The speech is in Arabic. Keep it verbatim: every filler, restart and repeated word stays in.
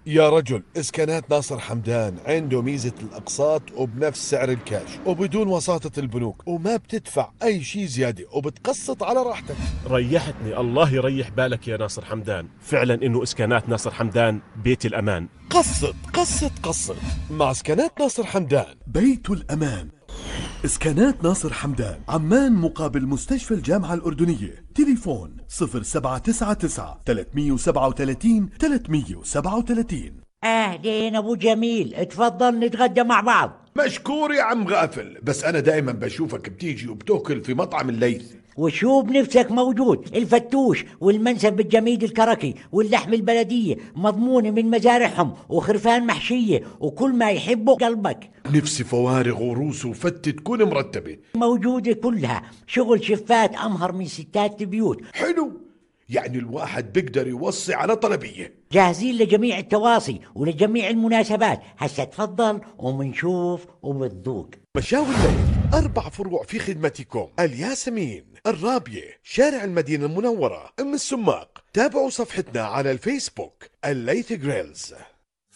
يا رجل، اسكانات ناصر حمدان عنده ميزة الأقساط وبنفس سعر الكاش وبدون وساطة البنوك، وما بتدفع أي شيء زيادة وبتقسط على راحتك. ريحتني، الله يريح بالك يا ناصر حمدان. فعلا إنه إسكانات ناصر حمدان بيت الأمان. قسط قسط قسط مع اسكانات ناصر حمدان. بيت الأمان. اسكانات ناصر حمدان، عمان مقابل مستشفى الجامعة الأردنية. تليفون صفر سبعة تسعة تسعة ثلاثمية وسبعة وثلاثين ثلاثمية وسبعة وثلاثين. اهلين ابو جميل، اتفضل نتغدى مع بعض. مشكور يا عم غافل، بس أنا دائما بشوفك بتيجي وبتاكل في مطعم الليث. وشو بنفسك موجود، الفتوش والمنسف بالجميد الكركي واللحم البلدية مضمونة من مزارعهم وخرفان محشية وكل ما يحبه قلبك. نفسي فوارغ وروس وفتة تكون مرتبة. موجودة كلها، شغل شفات أمهر من ستات البيوت. حلو، يعني الواحد بيقدر يوصي على طلبية. جاهزين لجميع التواصي ولجميع المناسبات. هسا تفضل ومنشوف وبتذوق. مشاوي الليل، أربع فروع في خدمتكم: الياسمين، الرابية، شارع المدينة المنورة، أم السماق. تابعوا صفحتنا على الفيسبوك الليث جريلز.